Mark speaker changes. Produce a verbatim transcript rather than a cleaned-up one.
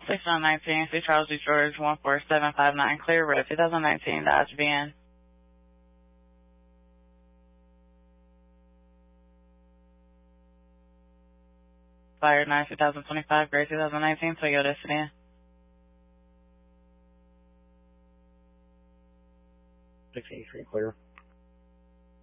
Speaker 1: six one nineteen, C. Charles D. George, one four seven five nine, clear red, two thousand nineteen Dodge V N. Fire nine, two thousand twenty-five, gray two thousand nineteen, Toyota sedan.
Speaker 2: six eighty-three, clear.